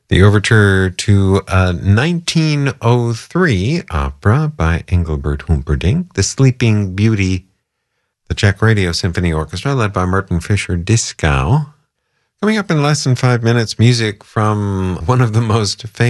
The overture to a 1903 opera by Engelbert Humperdinck, The Sleeping Beauty, the Czech Radio Symphony Orchestra, led by Martin Fischer-Dieskau. Coming up in less than 5 minutes, music from one of the most famous